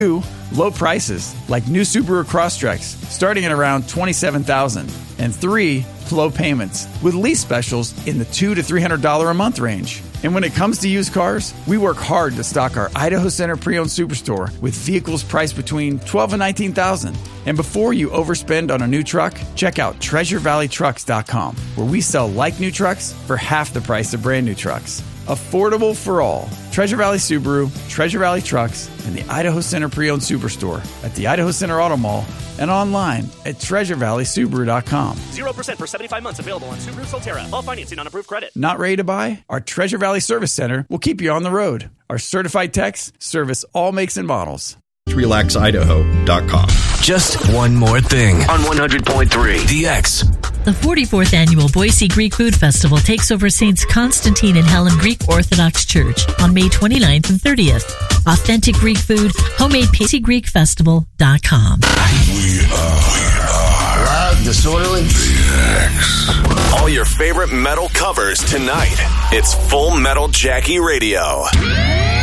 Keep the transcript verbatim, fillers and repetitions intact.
Two, low prices, like new Subaru Crosstreks, starting at around twenty-seven thousand dollars. And three, low payments, with lease specials in the two hundred to three hundred dollars a month range. And when it comes to used cars, we work hard to stock our Idaho Center Pre-Owned Superstore with vehicles priced between twelve thousand dollars and nineteen thousand dollars. And before you overspend on a new truck, check out treasure valley trucks dot com, where we sell like new trucks for half the price of brand new trucks. Affordable for all. Treasure Valley Subaru, Treasure Valley Trucks, and the Idaho Center Pre-Owned Superstore at the Idaho Center Auto Mall and online at treasure valley subaru dot com. zero percent for seventy-five months available on Subaru Solterra. All financing on approved credit. Not ready to buy? Our Treasure Valley Service Center will keep you on the road. Our certified techs service all makes and models. relax idaho dot com. Just one more thing On one hundred point three. The X. The forty-fourth Annual Boise Greek Food Festival takes over Saints Constantine and Helen Greek Orthodox Church on May twenty-ninth and thirtieth. Authentic Greek food, homemade boise greek festival dot com. We are Loud, Disorderly, The X. All your favorite metal covers tonight. It's Full Metal Jackie Radio.